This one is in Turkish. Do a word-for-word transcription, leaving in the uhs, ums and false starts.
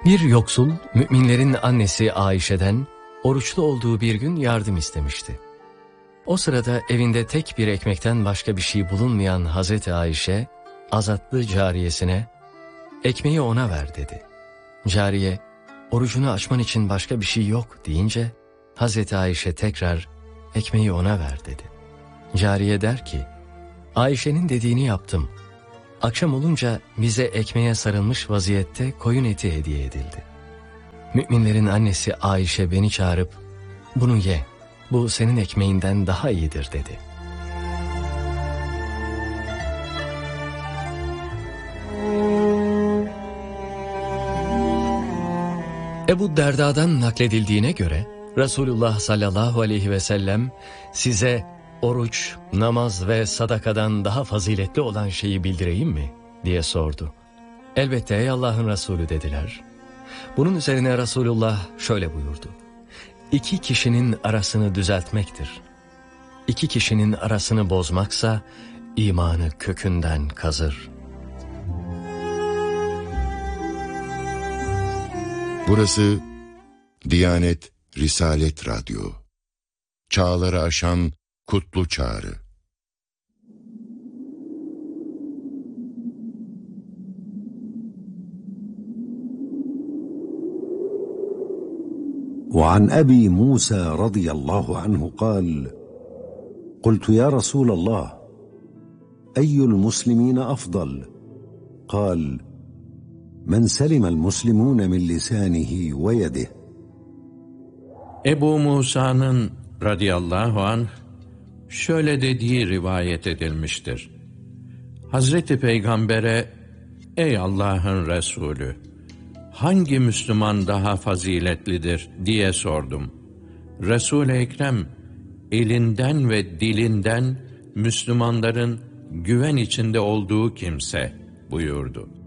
Bir yoksul, müminlerin annesi Ayşe'den oruçlu olduğu bir gün yardım istemişti. O sırada evinde tek bir ekmekten başka bir şey bulunmayan Hazreti Ayşe, azatlı cariyesine, "Ekmeği ona ver," dedi. Cariye, "Orucunu açman için başka bir şey yok," deyince, Hazreti Ayşe tekrar, "Ekmeği ona ver," dedi. Cariye der ki, "Ayşe'nin dediğini yaptım. Akşam olunca bize ekmeğe sarılmış vaziyette koyun eti hediye edildi. Müminlerin annesi Ayşe beni çağırıp, 'Bunu ye, bu senin ekmeğinden daha iyidir,' dedi." Ebu Derda'dan nakledildiğine göre Resulullah sallallahu aleyhi ve sellem size oruç, namaz ve sadakadan daha faziletli olan şeyi bildireyim mi diye sordu. "Elbette ey Allah'ın Resulü," dediler. Bunun üzerine Resulullah şöyle buyurdu: "İki kişinin arasını düzeltmektir. İki kişinin arasını bozmaksa imanı kökünden kazır." Burası Diyanet Risalet Radyo. Çağları aşan kutlu çağrı. وعن أبي موسى رضي الله عنه قال: قلت يا رسول الله أي المسلمين أفضل؟ قال: من سلم المسلمون من لسانه ويده. Ebu Musa'nın radıyallahu anh şöyle dediği rivayet edilmiştir. Hazreti Peygamber'e, "Ey Allah'ın Resulü, hangi Müslüman daha faziletlidir?" diye sordum. Resul-i Ekrem, elinden ve dilinden Müslümanların güven içinde olduğu kimse buyurdu.